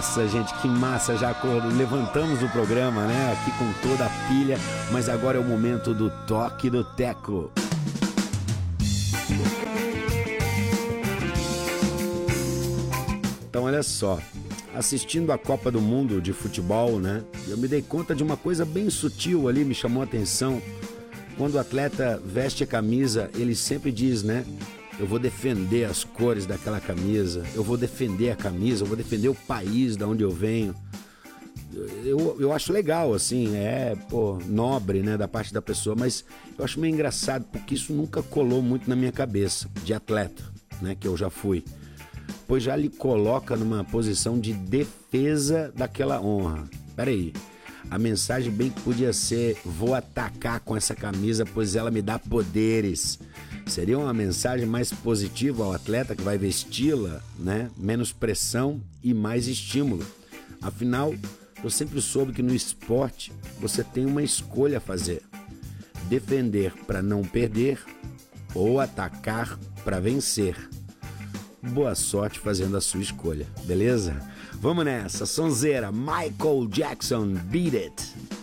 massa, gente, que massa. Já levantamos o programa, né? Aqui com toda a pilha, mas agora é o momento do toque do Teco. Então, olha só, assistindo a Copa do Mundo de futebol, né? Eu me dei conta de uma coisa bem sutil ali, me chamou a atenção. Quando o atleta veste a camisa, ele sempre diz, né? Eu vou defender as cores daquela camisa, eu vou defender a camisa, eu vou defender o país da onde eu venho. Eu acho legal, assim, nobre, né, da parte da pessoa, mas eu acho meio engraçado, porque isso nunca colou muito na minha cabeça, de atleta, né, que eu já fui. Pois já lhe coloca numa posição de defesa daquela honra. Peraí, a mensagem bem que podia ser: vou atacar com essa camisa, pois ela me dá poderes. Seria uma mensagem mais positiva ao atleta que vai vesti-la, né? Menos pressão e mais estímulo. Afinal, eu sempre soube que no esporte você tem uma escolha a fazer: defender para não perder ou atacar para vencer. Boa sorte fazendo a sua escolha, beleza? Vamos nessa, sonzeira, Michael Jackson, Beat It!